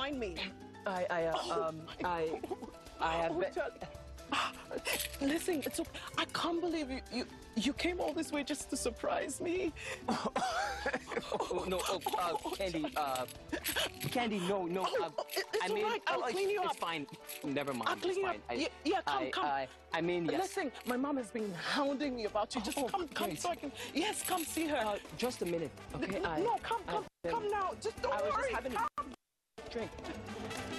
find me? I have been... Listen, it's okay. I can't believe you came all this way just to surprise me. Candy, Candy, no. It's all right. I'll clean you up. It's fine. Never mind. I'll clean you up. Yeah, come. I mean, yes. Listen, my mom has been hounding me about you. Just come so I can... Yes, come see her. Just a minute, okay? No, come now. Just don't worry. I was just having a drink.